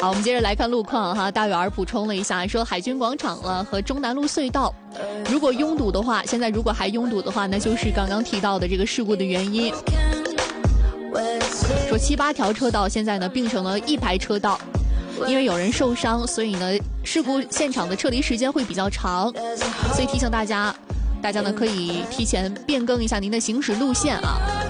好，我们接着来看路况哈。大远补充了一下，说海军广场了和中南路隧道，如果拥堵的话，现在如果还拥堵的话，那就是刚刚提到的这个事故的原因。说7、8条车道现在呢并成了一排车道，因为有人受伤，所以呢事故现场的撤离时间会比较长，所以提醒大家呢可以提前变更一下您的行驶路线啊。